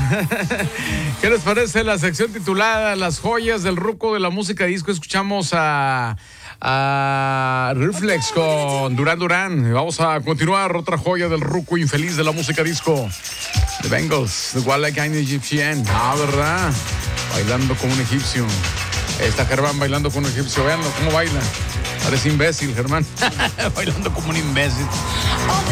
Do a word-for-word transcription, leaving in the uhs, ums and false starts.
¿Qué les parece la sección titulada Las joyas del ruco de la música disco? Escuchamos a, a Reflex con Duran Duran. Vamos a continuar otra joya del ruco infeliz de la música disco. The Bengals, The Wild Like an Egyptian. Ah, ¿verdad? Bailando como un egipcio. Está Germán bailando como un egipcio. Veanlo cómo baila. Parece imbécil, Germán. Bailando como un imbécil.